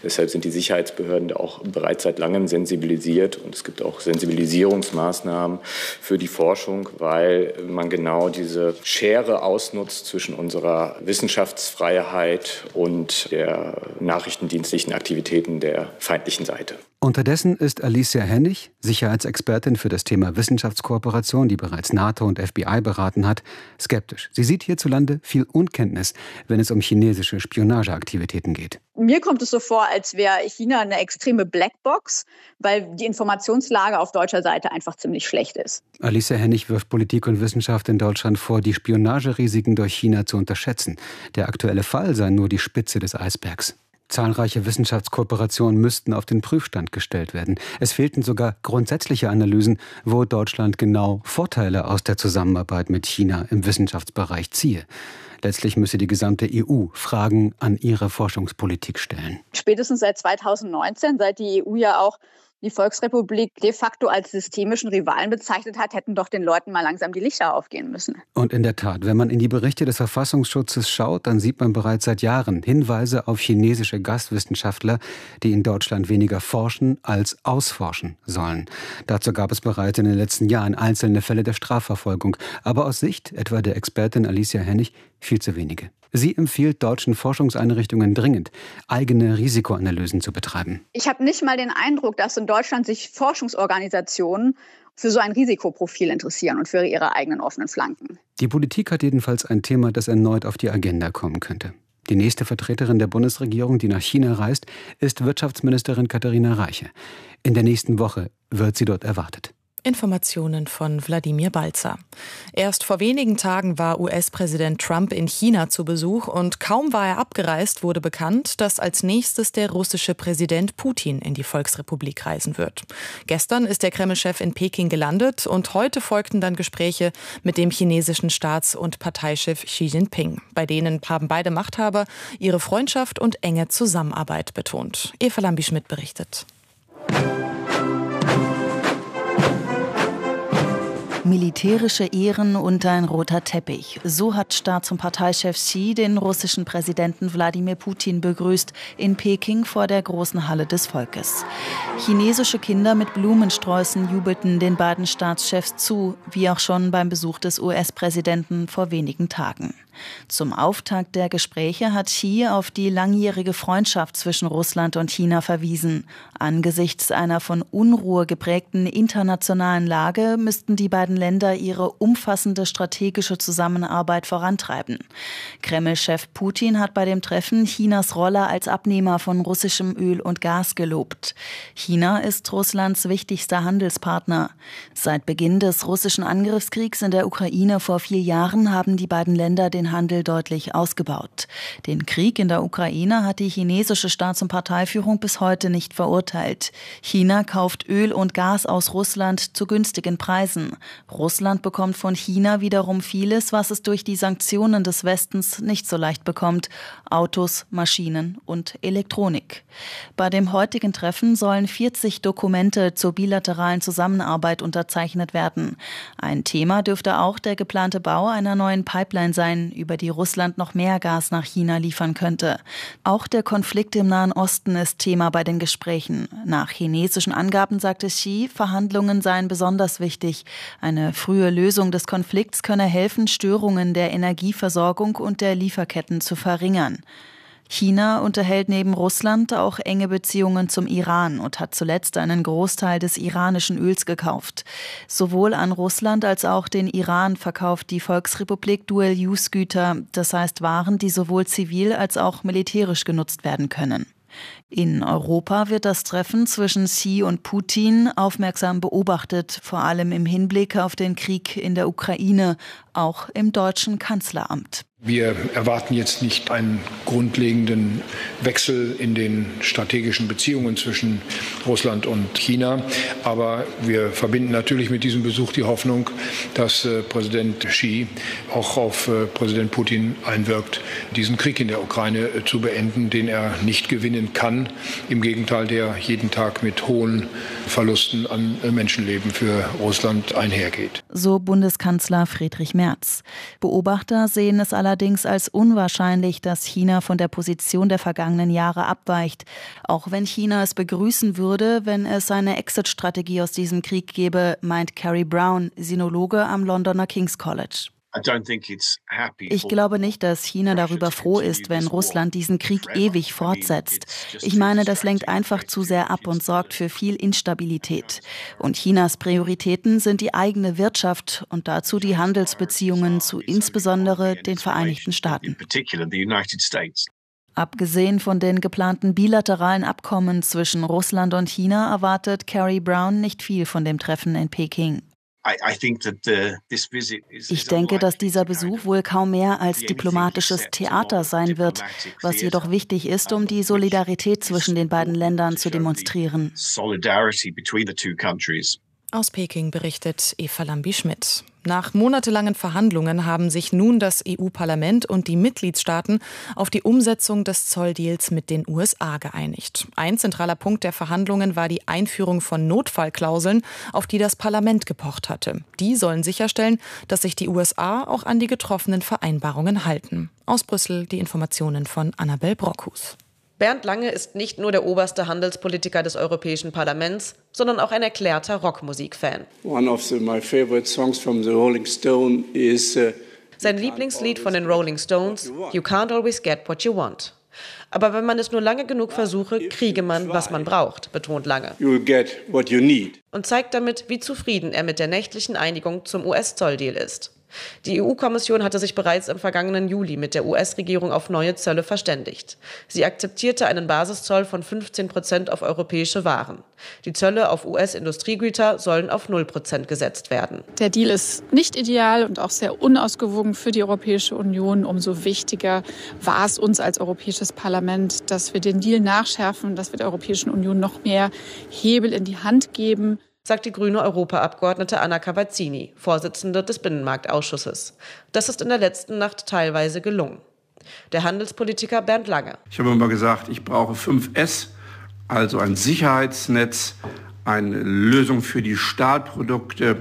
Deshalb sind die Sicherheitsbehörden da auch bereits seit langem sensibilisiert und es gibt auch Sensibilisierungsmaßnahmen für die Forschung, weil man genau diese Schere ausnutzt zwischen unserer Wissenschaftsfreiheit und der nachrichtendienstlichen Aktivitäten der feindlichen Seite. Unterdessen ist Alicia Hennig, Sicherheitsexpertin für das Thema Wissenschaftskooperation, die bereits NATO und FBI beraten hat, skeptisch. Sie sieht hierzulande viel Unkenntnis, wenn es um chinesische Spionageaktivitäten geht. Mir kommt es so vor, als wäre China eine extreme Blackbox, weil die Informationslage auf deutscher Seite einfach ziemlich schlecht ist. Alicia Hennig wirft Politik und Wissenschaft in Deutschland vor, die Spionagerisiken durch China zu unterschätzen. Der aktuelle Fall sei nur die Spitze des Eisbergs. Zahlreiche Wissenschaftskooperationen müssten auf den Prüfstand gestellt werden. Es fehlten sogar grundsätzliche Analysen, wo Deutschland genau Vorteile aus der Zusammenarbeit mit China im Wissenschaftsbereich ziehe. Letztlich müsse die gesamte EU Fragen an ihre Forschungspolitik stellen. Spätestens seit 2019, seit die EU ja auch die Volksrepublik de facto als systemischen Rivalen bezeichnet hat, hätten doch den Leuten mal langsam die Lichter aufgehen müssen. Und in der Tat, wenn man in die Berichte des Verfassungsschutzes schaut, dann sieht man bereits seit Jahren Hinweise auf chinesische Gastwissenschaftler, die in Deutschland weniger forschen als ausforschen sollen. Dazu gab es bereits in den letzten Jahren einzelne Fälle der Strafverfolgung. Aber aus Sicht etwa der Expertin Alicia Hennig viel zu wenige. Sie empfiehlt deutschen Forschungseinrichtungen dringend, eigene Risikoanalysen zu betreiben. Ich habe nicht mal den Eindruck, dass in Deutschland sich Forschungsorganisationen für so ein Risikoprofil interessieren und für ihre eigenen offenen Flanken. Die Politik hat jedenfalls ein Thema, das erneut auf die Agenda kommen könnte. Die nächste Vertreterin der Bundesregierung, die nach China reist, ist Wirtschaftsministerin Katharina Reiche. In der nächsten Woche wird sie dort erwartet. Informationen von Wladimir Balzer. Erst vor wenigen Tagen war US-Präsident Trump in China zu Besuch und kaum war er abgereist, wurde bekannt, dass als nächstes der russische Präsident Putin in die Volksrepublik reisen wird. Gestern ist der Kreml-Chef in Peking gelandet und heute folgten dann Gespräche mit dem chinesischen Staats- und Parteichef Xi Jinping. Bei denen haben beide Machthaber ihre Freundschaft und enge Zusammenarbeit betont. Eva Lambi-Schmidt berichtet. Militärische Ehren und ein roter Teppich. So hat Staats- und Parteichef Xi den russischen Präsidenten Wladimir Putin begrüßt in Peking vor der großen Halle des Volkes. Chinesische Kinder mit Blumensträußen jubelten den beiden Staatschefs zu, wie auch schon beim Besuch des US-Präsidenten vor wenigen Tagen. Zum Auftakt der Gespräche hat Xi auf die langjährige Freundschaft zwischen Russland und China verwiesen. Angesichts einer von Unruhe geprägten internationalen Lage müssten die beiden Länder ihre umfassende strategische Zusammenarbeit vorantreiben. Kreml-Chef Putin hat bei dem Treffen Chinas Rolle als Abnehmer von russischem Öl und Gas gelobt. China ist Russlands wichtigster Handelspartner. Seit Beginn des russischen Angriffskriegs in der Ukraine vor 4 Jahren haben die beiden Länder den Handel deutlich ausgebaut. Den Krieg in der Ukraine hat die chinesische Staats- und Parteiführung bis heute nicht verurteilt. China kauft Öl und Gas aus Russland zu günstigen Preisen. Russland bekommt von China wiederum vieles, was es durch die Sanktionen des Westens nicht so leicht bekommt: Autos, Maschinen und Elektronik. Bei dem heutigen Treffen sollen 40 Dokumente zur bilateralen Zusammenarbeit unterzeichnet werden. Ein Thema dürfte auch der geplante Bau einer neuen Pipeline sein, über die Russland noch mehr Gas nach China liefern könnte. Auch der Konflikt im Nahen Osten ist Thema bei den Gesprächen. Nach chinesischen Angaben sagte Xi, Verhandlungen seien besonders wichtig. Eine frühe Lösung des Konflikts könne helfen, Störungen der Energieversorgung und der Lieferketten zu verringern. China unterhält neben Russland auch enge Beziehungen zum Iran und hat zuletzt einen Großteil des iranischen Öls gekauft. Sowohl an Russland als auch den Iran verkauft die Volksrepublik Dual-Use-Güter, das heißt Waren, die sowohl zivil als auch militärisch genutzt werden können. In Europa wird das Treffen zwischen Xi und Putin aufmerksam beobachtet, vor allem im Hinblick auf den Krieg in der Ukraine, auch im deutschen Kanzleramt. Wir erwarten jetzt nicht einen grundlegenden Wechsel in den strategischen Beziehungen zwischen Russland und China. Aber wir verbinden natürlich mit diesem Besuch die Hoffnung, dass Präsident Xi auch auf Präsident Putin einwirkt, diesen Krieg in der Ukraine zu beenden, den er nicht gewinnen kann. Im Gegenteil, der jeden Tag mit hohen Verlusten an Menschenleben für Russland einhergeht. So Bundeskanzler Friedrich Merz. Beobachter sehen es allerdings allerdings als unwahrscheinlich, dass China von der Position der vergangenen Jahre abweicht. Auch wenn China es begrüßen würde, wenn es eine Exit-Strategie aus diesem Krieg gäbe, meint Carrie Brown, Sinologe am Londoner King's College. Ich glaube nicht, dass China darüber froh ist, wenn Russland diesen Krieg ewig fortsetzt. Ich meine, das lenkt einfach zu sehr ab und sorgt für viel Instabilität. Und Chinas Prioritäten sind die eigene Wirtschaft und dazu die Handelsbeziehungen zu insbesondere den Vereinigten Staaten. Abgesehen von den geplanten bilateralen Abkommen zwischen Russland und China erwartet Carrie Brown nicht viel von dem Treffen in Peking. Ich denke, dass dieser Besuch wohl kaum mehr als diplomatisches Theater sein wird, was jedoch wichtig ist, um die Solidarität zwischen den beiden Ländern zu demonstrieren. Aus Peking berichtet Eva Lambi-Schmidt. Nach monatelangen Verhandlungen haben sich nun das EU-Parlament und die Mitgliedstaaten auf die Umsetzung des Zolldeals mit den USA geeinigt. Ein zentraler Punkt der Verhandlungen war die Einführung von Notfallklauseln, auf die das Parlament gepocht hatte. Die sollen sicherstellen, dass sich die USA auch an die getroffenen Vereinbarungen halten. Aus Brüssel die Informationen von Annabel Brockhus. Bernd Lange ist nicht nur der oberste Handelspolitiker des Europäischen Parlaments, sondern auch ein erklärter Rockmusikfan. Sein Lieblingslied von den Rolling Stones, You Can't Always Get What You Want. Aber wenn man es nur lange genug versuche, kriege man, was man braucht, betont Lange. Und zeigt damit, wie zufrieden er mit der nächtlichen Einigung zum US-Zolldeal ist. Die EU-Kommission hatte sich bereits im vergangenen Juli mit der US-Regierung auf neue Zölle verständigt. Sie akzeptierte einen Basiszoll von 15% auf europäische Waren. Die Zölle auf US-Industriegüter sollen auf 0% gesetzt werden. Der Deal ist nicht ideal und auch sehr unausgewogen für die Europäische Union. Umso wichtiger war es uns als Europäisches Parlament, dass wir den Deal nachschärfen, dass wir der Europäischen Union noch mehr Hebel in die Hand geben, sagt die grüne Europaabgeordnete Anna Cavazzini, Vorsitzende des Binnenmarktausschusses. Das ist in der letzten Nacht teilweise gelungen. Der Handelspolitiker Bernd Lange. Ich habe immer gesagt, ich brauche 5S, also ein Sicherheitsnetz, eine Lösung für die Stahlprodukte,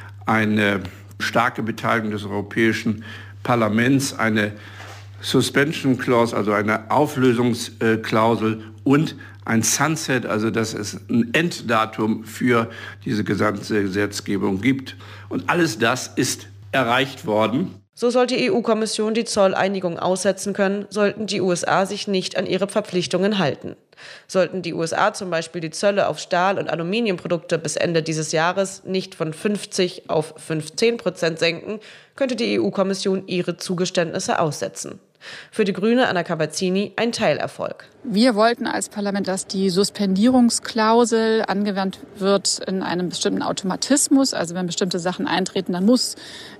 eine starke Beteiligung des Europäischen Parlaments, eine Suspension Clause, also eine Auflösungsklausel und ein Sunset, also dass es ein Enddatum für diese gesamte Gesetzgebung gibt. Und alles das ist erreicht worden. So soll die EU-Kommission die Zolleinigung aussetzen können, sollten die USA sich nicht an ihre Verpflichtungen halten. Sollten die USA zum Beispiel die Zölle auf Stahl- und Aluminiumprodukte bis Ende dieses Jahres nicht von 50 auf 15% senken, könnte die EU-Kommission ihre Zugeständnisse aussetzen. Für die Grüne Anna Cavazzini ein Teilerfolg. Wir wollten als Parlament, dass die Suspendierungsklausel angewandt wird in einem bestimmten Automatismus. Also wenn bestimmte Sachen eintreten, dann muss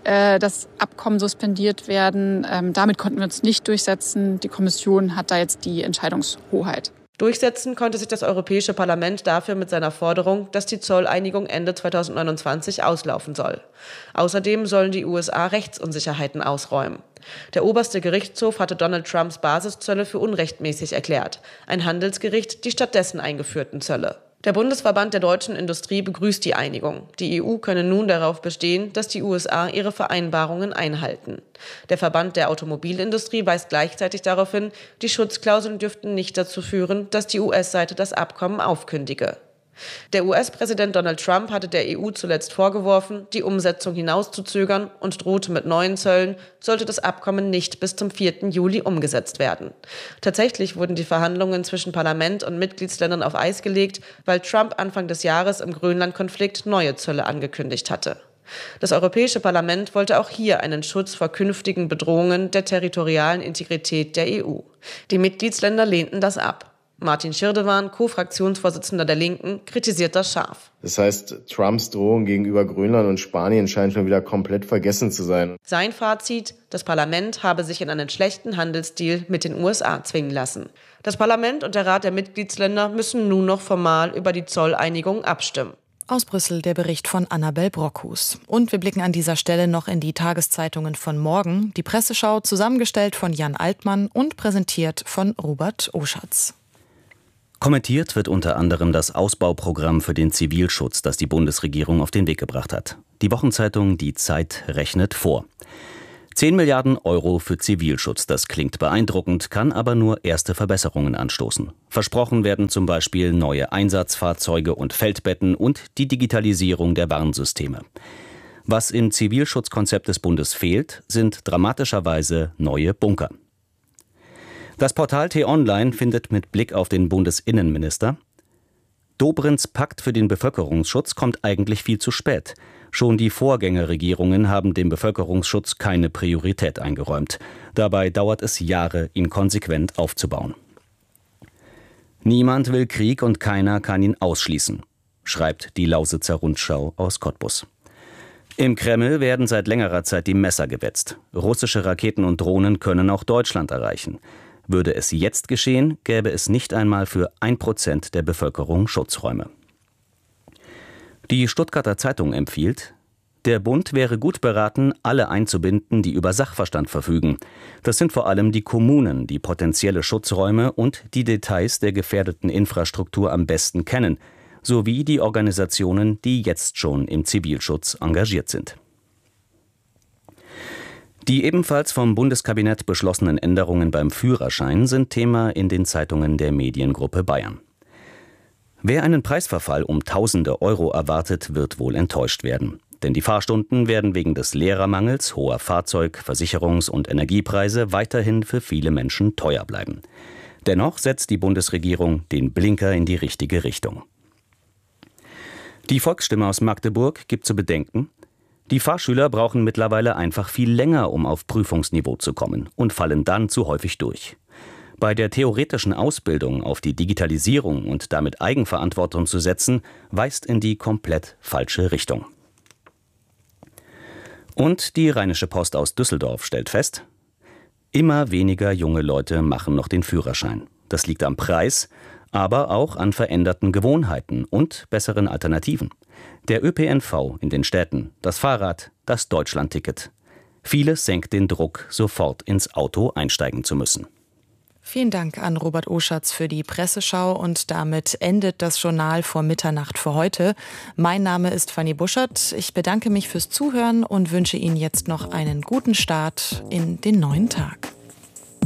das Abkommen suspendiert werden. Damit konnten wir uns nicht durchsetzen. Die Kommission hat da jetzt die Entscheidungshoheit. Durchsetzen konnte sich das Europäische Parlament dafür mit seiner Forderung, dass die Zolleinigung Ende 2029 auslaufen soll. Außerdem sollen die USA Rechtsunsicherheiten ausräumen. Der oberste Gerichtshof hatte Donald Trumps Basiszölle für unrechtmäßig erklärt. Ein Handelsgericht die stattdessen eingeführten Zölle. Der Bundesverband der deutschen Industrie begrüßt die Einigung. Die EU könne nun darauf bestehen, dass die USA ihre Vereinbarungen einhalten. Der Verband der Automobilindustrie weist gleichzeitig darauf hin, die Schutzklauseln dürften nicht dazu führen, dass die US-Seite das Abkommen aufkündige. Der US-Präsident Donald Trump hatte der EU zuletzt vorgeworfen, die Umsetzung hinauszuzögern und drohte mit neuen Zöllen, sollte das Abkommen nicht bis zum 4. Juli umgesetzt werden. Tatsächlich wurden die Verhandlungen zwischen Parlament und Mitgliedsländern auf Eis gelegt, weil Trump Anfang des Jahres im Grönland-Konflikt neue Zölle angekündigt hatte. Das Europäische Parlament wollte auch hier einen Schutz vor künftigen Bedrohungen der territorialen Integrität der EU. Die Mitgliedsländer lehnten das ab. Martin Schirdewan, Co-Fraktionsvorsitzender der Linken, kritisiert das scharf. Das heißt, Trumps Drohung gegenüber Grönland und Spanien scheint schon wieder komplett vergessen zu sein. Sein Fazit: Das Parlament habe sich in einen schlechten Handelsdeal mit den USA zwingen lassen. Das Parlament und der Rat der Mitgliedsländer müssen nun noch formal über die Zolleinigung abstimmen. Aus Brüssel der Bericht von Annabel Brockhus. Und wir blicken an dieser Stelle noch in die Tageszeitungen von morgen. Die Presseschau, zusammengestellt von Jan Altmann und präsentiert von Robert Oschatz. Kommentiert wird unter anderem das Ausbauprogramm für den Zivilschutz, das die Bundesregierung auf den Weg gebracht hat. Die Wochenzeitung Die Zeit rechnet vor. 10 Milliarden Euro für Zivilschutz, das klingt beeindruckend, kann aber nur erste Verbesserungen anstoßen. Versprochen werden zum Beispiel neue Einsatzfahrzeuge und Feldbetten und die Digitalisierung der Warnsysteme. Was im Zivilschutzkonzept des Bundes fehlt, sind dramatischerweise neue Bunker. Das Portal T-Online findet mit Blick auf den Bundesinnenminister: Dobrins Pakt für den Bevölkerungsschutz kommt eigentlich viel zu spät. Schon die Vorgängerregierungen haben dem Bevölkerungsschutz keine Priorität eingeräumt. Dabei dauert es Jahre, ihn konsequent aufzubauen. Niemand will Krieg und keiner kann ihn ausschließen, schreibt die Lausitzer Rundschau aus Cottbus. Im Kreml werden seit längerer Zeit die Messer gewetzt. Russische Raketen und Drohnen können auch Deutschland erreichen. Würde es jetzt geschehen, gäbe es nicht einmal für 1% der Bevölkerung Schutzräume. Die Stuttgarter Zeitung empfiehlt: Der Bund wäre gut beraten, alle einzubinden, die über Sachverstand verfügen. Das sind vor allem die Kommunen, die potenzielle Schutzräume und die Details der gefährdeten Infrastruktur am besten kennen, sowie die Organisationen, die jetzt schon im Zivilschutz engagiert sind. Die ebenfalls vom Bundeskabinett beschlossenen Änderungen beim Führerschein sind Thema in den Zeitungen der Mediengruppe Bayern. Wer einen Preisverfall um Tausende Euro erwartet, wird wohl enttäuscht werden. Denn die Fahrstunden werden wegen des Lehrermangels, hoher Fahrzeug-, Versicherungs- und Energiepreise weiterhin für viele Menschen teuer bleiben. Dennoch setzt die Bundesregierung den Blinker in die richtige Richtung. Die Volksstimme aus Magdeburg gibt zu bedenken: Die Fahrschüler brauchen mittlerweile einfach viel länger, um auf Prüfungsniveau zu kommen, und fallen dann zu häufig durch. Bei der theoretischen Ausbildung auf die Digitalisierung und damit Eigenverantwortung zu setzen, weist in die komplett falsche Richtung. Und die Rheinische Post aus Düsseldorf stellt fest: Immer weniger junge Leute machen noch den Führerschein. Das liegt am Preis, aber auch an veränderten Gewohnheiten und besseren Alternativen. Der ÖPNV in den Städten, das Fahrrad, das Deutschlandticket. Vieles senkt den Druck, sofort ins Auto einsteigen zu müssen. Vielen Dank an Robert Oschatz für die Presseschau, und damit endet das Journal vor Mitternacht für heute. Mein Name ist Fanny Buschert. Ich bedanke mich fürs Zuhören und wünsche Ihnen jetzt noch einen guten Start in den neuen Tag.